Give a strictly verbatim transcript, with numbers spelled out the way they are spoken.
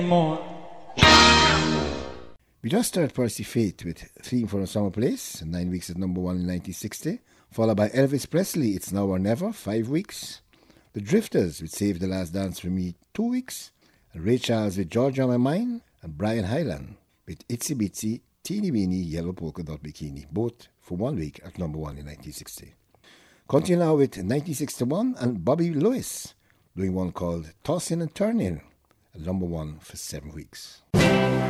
more. We just started Percy Faith with Theme for a Summer Place, nine weeks at number one in nineteen sixty, followed by Elvis Presley, It's Now or Never, five weeks. The Drifters with Save the Last Dance for Me, two weeks. And Ray Charles with Georgia on My Mind, and Brian Hyland with Itsy Bitsy, Teeny Weeny, Yellow Polka Dot Bikini, both for one week at number one in nineteen sixty. Continue now with nineteen sixty-one and Bobby Lewis doing one called Tossin' and Turnin', at number one for seven weeks.